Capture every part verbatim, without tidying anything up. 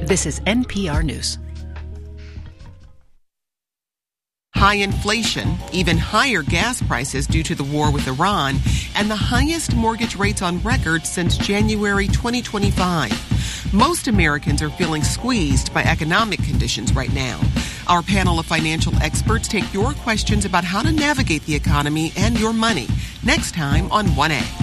This is N P R News. High inflation, even higher gas prices due to the war with Iran, and the highest mortgage rates on record since January twenty twenty-five. Most Americans are feeling squeezed by economic conditions right now. Our panel of financial experts take your questions about how to navigate the economy and your money next time on one A.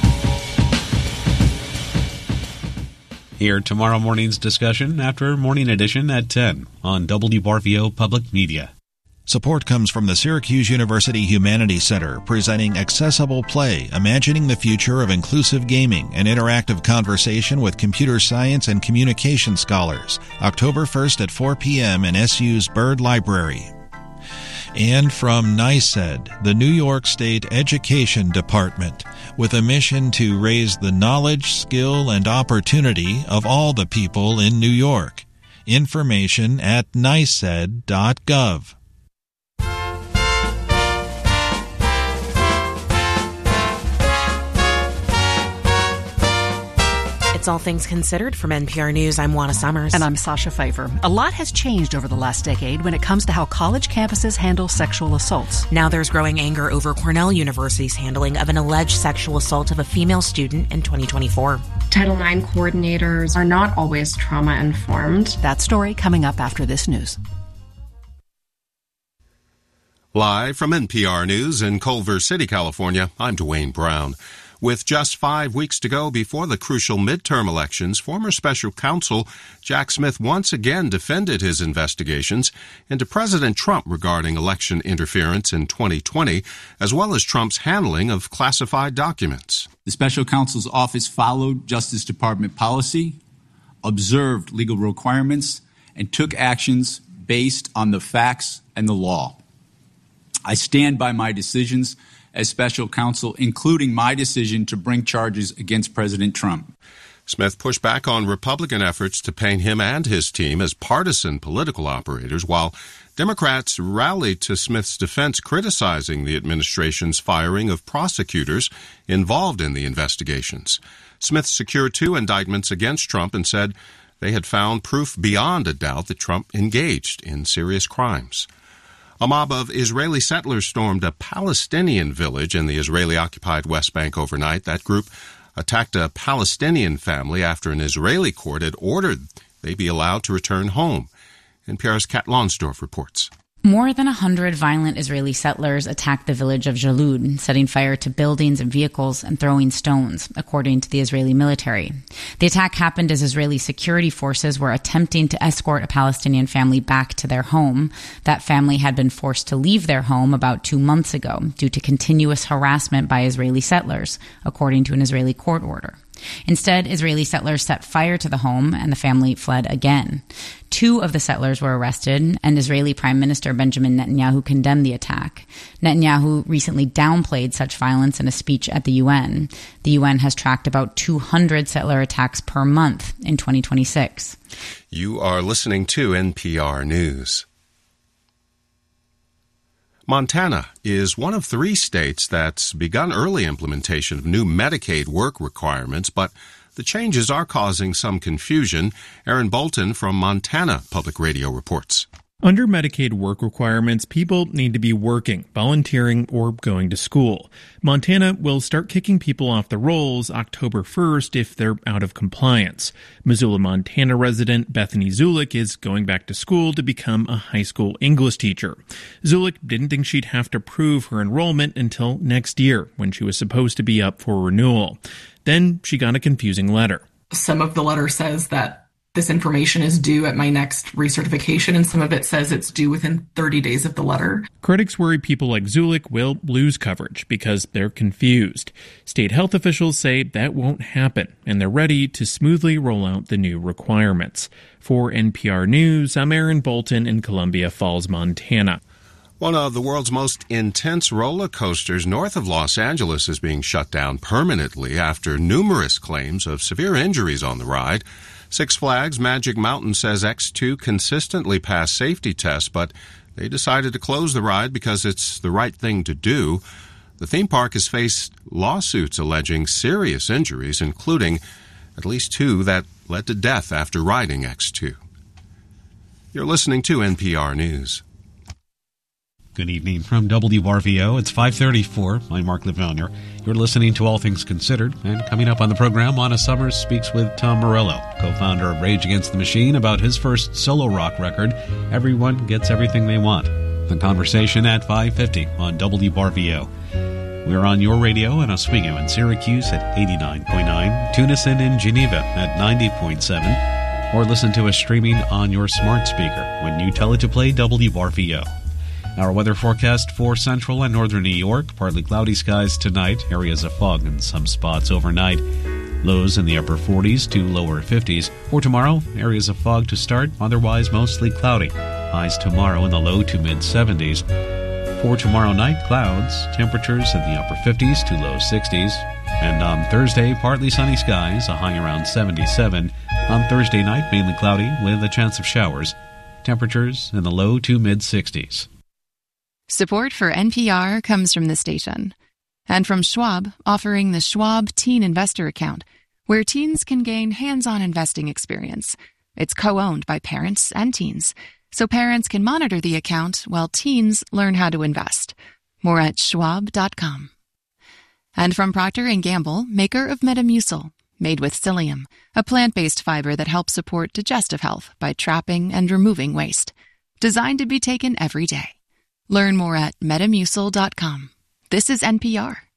Here tomorrow morning's discussion after Morning Edition at ten on W R V O Public Media. Support comes from the Syracuse University Humanities Center, presenting Accessible Play, Imagining the Future of Inclusive Gaming, an interactive conversation with computer science and communication scholars, October first at four p.m. in S U's Byrd Library. And from NYSED, the New York State Education Department, with a mission to raise the knowledge, skill, and opportunity of all the people in New York. Information at nysed dot gov. It's All Things Considered from N P R News. I'm Juana Summers. And I'm Sasha Pfeiffer. A lot has changed over the last decade when it comes to how college campuses handle sexual assaults. Now there's growing anger over Cornell University's handling of an alleged sexual assault of a female student in twenty twenty-four. Title nine coordinators are not always trauma-informed. That story coming up after this news. Live from N P R News in Culver City, California, I'm Dwayne Brown. With just five weeks to go before the crucial midterm elections, former special counsel Jack Smith once again defended his investigations into President Trump regarding election interference in twenty twenty, as well as Trump's handling of classified documents. The special counsel's office followed Justice Department policy, observed legal requirements, and took actions based on the facts and the law. I stand by my decisions as special counsel, including my decision to bring charges against President Trump. Smith pushed back on Republican efforts to paint him and his team as partisan political operators, while Democrats rallied to Smith's defense, criticizing the administration's firing of prosecutors involved in the investigations. Smith secured two indictments against Trump and said they had found proof beyond a doubt that Trump engaged in serious crimes. A mob of Israeli settlers stormed a Palestinian village in the Israeli-occupied West Bank overnight. That group attacked a Palestinian family after an Israeli court had ordered they be allowed to return home. N P R's Kat Lonsdorf reports. More than a hundred violent Israeli settlers attacked the village of Jalud, setting fire to buildings and vehicles and throwing stones, according to the Israeli military. The attack happened as Israeli security forces were attempting to escort a Palestinian family back to their home. That family had been forced to leave their home about two months ago due to continuous harassment by Israeli settlers, according to an Israeli court order. Instead, Israeli settlers set fire to the home and the family fled again. Two of the settlers were arrested, and Israeli Prime Minister Benjamin Netanyahu condemned the attack. Netanyahu recently downplayed such violence in a speech at the U N. The U N has tracked about two hundred settler attacks per month in twenty twenty-six. You are listening to N P R News. Montana is one of three states that's begun early implementation of new Medicaid work requirements, but the changes are causing some confusion. Aaron Bolton from Montana Public Radio reports. Under Medicaid work requirements, people need to be working, volunteering, or going to school. Montana will start kicking people off the rolls October first if they're out of compliance. Missoula, Montana resident Bethany Zulik is going back to school to become a high school English teacher. Zulik didn't think she'd have to prove her enrollment until next year, when she was supposed to be up for renewal. Then she got a confusing letter. Some of the letter says that this information is due at my next recertification, and some of it says it's due within thirty days of the letter. Critics worry people like Zulik will lose coverage because they're confused. State health officials say that won't happen, and they're ready to smoothly roll out the new requirements. For N P R News, I'm Aaron Bolton in Columbia Falls, Montana. One of the world's most intense roller coasters north of Los Angeles is being shut down permanently after numerous claims of severe injuries on the ride. Six Flags Magic Mountain says X two consistently passed safety tests, but they decided to close the ride because it's the right thing to do. The theme park has faced lawsuits alleging serious injuries, including at least two that led to death after riding X two. You're listening to N P R News. Good evening from W R V O. It's five thirty-four. I'm Mark Levonier. You're listening to All Things Considered. And coming up on the program, Anna Summers speaks with Tom Morello, co-founder of Rage Against the Machine, about his first solo rock record, Everyone Gets Everything They Want. The conversation at five fifty on W R V O. We're on your radio in Oswego and Syracuse at eighty-nine point nine. Tune us in in Geneva at ninety point seven. Or listen to us streaming on your smart speaker when you tell it to play W R V O. Our weather forecast for central and northern New York: partly cloudy skies tonight, areas of fog in some spots overnight. Lows in the upper forties to lower fifties. For tomorrow, areas of fog to start, otherwise mostly cloudy. Highs tomorrow in the low to mid seventies. For tomorrow night, clouds, temperatures in the upper fifties to low sixties. And on Thursday, partly sunny skies, a high around seventy-seven. On Thursday night, mainly cloudy with a chance of showers. Temperatures in the low to mid sixties. Support for N P R comes from the station and from Schwab, offering the Schwab Teen Investor Account, where teens can gain hands-on investing experience. It's co-owned by parents and teens, so parents can monitor the account while teens learn how to invest. More at schwab dot com. And from Procter and Gamble, maker of Metamucil, made with psyllium, a plant-based fiber that helps support digestive health by trapping and removing waste. Designed to be taken every day. Learn more at metamucil dot com. This is N P R.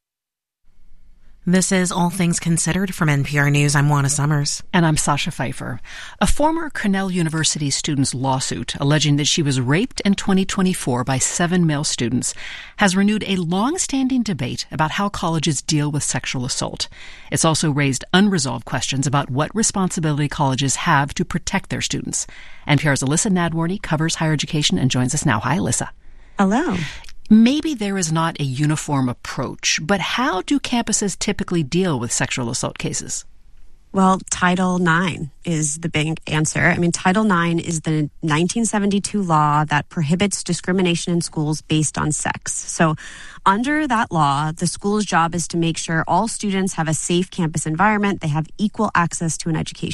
This is All Things Considered from N P R News. I'm Juana Summers. And I'm Sasha Pfeiffer. A former Cornell University student's lawsuit alleging that she was raped in twenty twenty-four by seven male students has renewed a long-standing debate about how colleges deal with sexual assault. It's also raised unresolved questions about what responsibility colleges have to protect their students. N P R's Alyssa Nadworny covers higher education and joins us now. Hi, Alyssa. Hello. Maybe there is not a uniform approach, but how do campuses typically deal with sexual assault cases? Well, Title nine is the big answer. I mean, Title nine is the nineteen seventy-two law that prohibits discrimination in schools based on sex. So under that law, the school's job is to make sure all students have a safe campus environment, they have equal access to an education.